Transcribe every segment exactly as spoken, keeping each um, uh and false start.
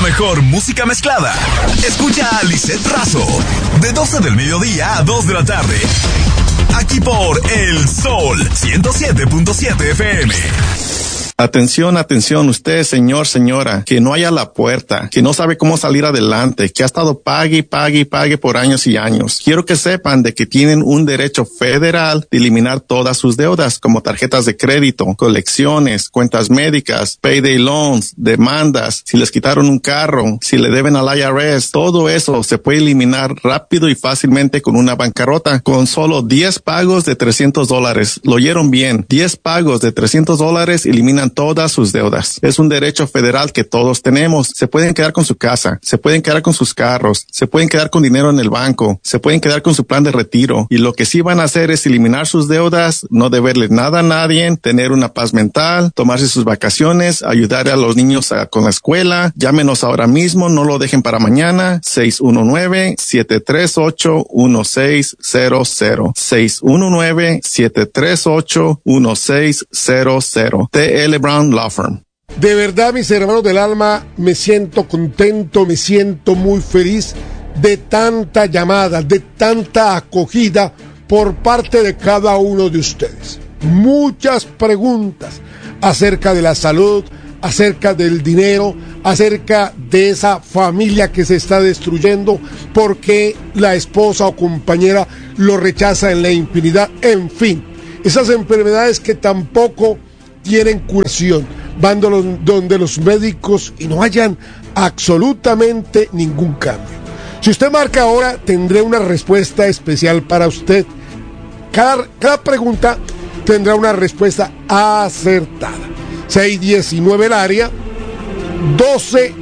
mejor música mezclada. Escucha a Lisette Razo de doce del mediodía a dos de la tarde. Aquí por El Sol ciento siete punto siete F M. Atención, atención, usted, señor, señora, que no haya la puerta, que no sabe cómo salir adelante, que ha estado pague y pague y pague por años y años. Quiero que sepan de que tienen un derecho federal de eliminar todas sus deudas, como tarjetas de crédito, colecciones, cuentas médicas, payday loans, demandas, si les quitaron un carro, si le deben al I R S, todo eso se puede eliminar rápido y fácilmente con una bancarrota, con solo diez pagos de trescientos dólares. Lo oyeron bien, diez pagos de trescientos dólares eliminan todas sus deudas. Es un derecho federal que todos tenemos. Se pueden quedar con su casa, se pueden quedar con sus carros, se pueden quedar con dinero en el banco, se pueden quedar con su plan de retiro. Y lo que sí van a hacer es eliminar sus deudas, no deberle nada a nadie, tener una paz mental, tomarse sus vacaciones, ayudar a los niños a, con la escuela. Llámenos ahora mismo, no lo dejen para mañana. seis uno nueve, siete tres ocho, uno seis cero cero. seis uno nueve, siete tres ocho, uno seis cero cero. T L Brown Law Firm. De verdad, mis hermanos del alma, me siento contento, me siento muy feliz de tanta llamada, de tanta acogida por parte de cada uno de ustedes. Muchas preguntas acerca de la salud, acerca del dinero, acerca de esa familia que se está destruyendo porque la esposa o compañera lo rechaza en la infinidad, en fin, esas enfermedades que tampoco tienen curación, van donde los médicos y no hayan absolutamente ningún cambio. Si usted marca ahora, tendré una respuesta especial para usted. Cada, cada pregunta tendrá una respuesta acertada. seis diecinueve el área, doce,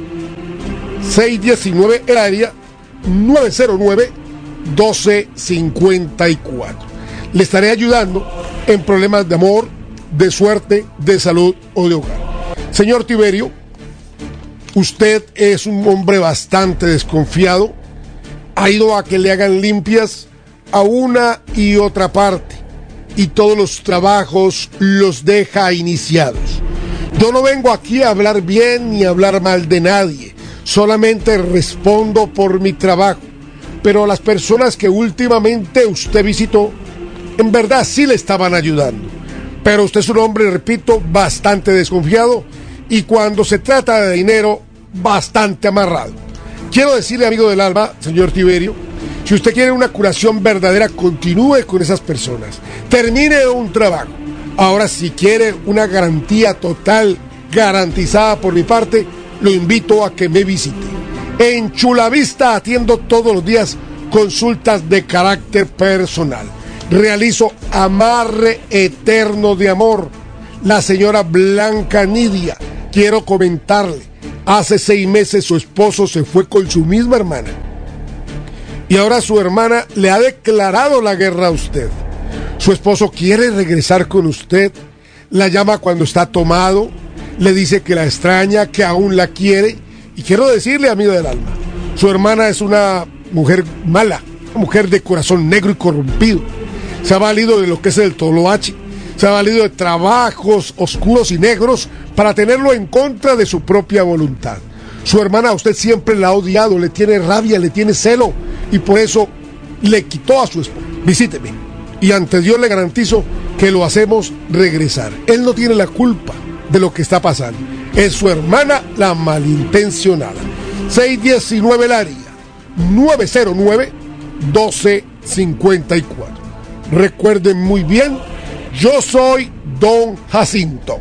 seis diecinueve el área, nueve cero nueve, doce cincuenta y cuatro. Le estaré ayudando en problemas de amor, de suerte, de salud o de hogar. Señor Tiberio, usted es un hombre bastante desconfiado, ha ido a que le hagan limpias a una y otra parte y todos los trabajos los deja iniciados. Yo no vengo aquí a hablar bien ni a hablar mal de nadie, solamente respondo por mi trabajo, pero las personas que últimamente usted visitó, en verdad sí le estaban ayudando. Pero usted es un hombre, repito, bastante desconfiado y cuando se trata de dinero, bastante amarrado. Quiero decirle, amigo del alma, señor Tiberio, si usted quiere una curación verdadera, continúe con esas personas. Termine un trabajo. Ahora, si quiere una garantía total, garantizada por mi parte, lo invito a que me visite. En Chula Vista atiendo todos los días consultas de carácter personal. Realizo amarre eterno de amor. La señora Blanca Nidia, quiero comentarle, hace seis meses su esposo se fue con su misma hermana. Y ahora su hermana le ha declarado la guerra a usted. Su esposo quiere regresar con usted, la llama cuando está tomado, le dice que la extraña, que aún la quiere. Y quiero decirle, amigo del alma, su hermana es una mujer mala, una mujer de corazón negro y corrompido. Se ha valido de lo que es el toloache, se ha valido de trabajos oscuros y negros para tenerlo en contra de su propia voluntad. Su hermana a usted siempre la ha odiado, le tiene rabia, le tiene celo y por eso le quitó a su esposo. Visíteme y ante Dios le garantizo que lo hacemos regresar. Él no tiene la culpa de lo que está pasando, es su hermana la malintencionada. seis diecinueve el área, nueve cero nueve, doce cincuenta y cuatro. Recuerden muy bien, yo soy Don Jacinto.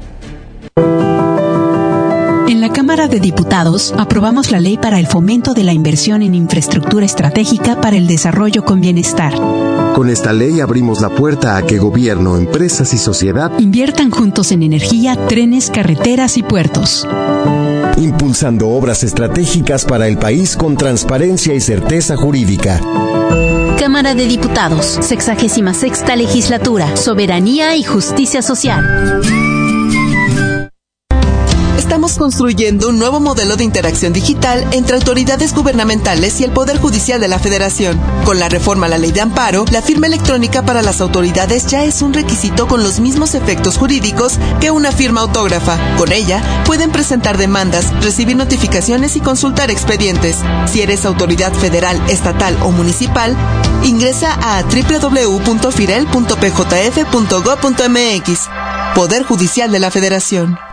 En la Cámara de Diputados aprobamos la ley para el fomento de la inversión en infraestructura estratégica para el desarrollo con bienestar. Con esta ley abrimos la puerta a que gobierno, empresas y sociedad inviertan juntos en energía, trenes, carreteras y puertos. Impulsando obras estratégicas para el país con transparencia y certeza jurídica. Cámara de Diputados, sexagésima sexta legislatura, soberanía y justicia social. estamos construyendo un nuevo modelo de interacción digital entre autoridades gubernamentales y el Poder Judicial de la Federación. Con la reforma a la Ley de Amparo, la firma electrónica para las autoridades ya es un requisito con los mismos efectos jurídicos que una firma autógrafa. Con ella, pueden presentar demandas, recibir notificaciones y consultar expedientes. Si eres autoridad federal, estatal o municipal, ingresa a doble u doble u doble u punto firel punto p j f punto gob punto m x. Poder Judicial de la Federación.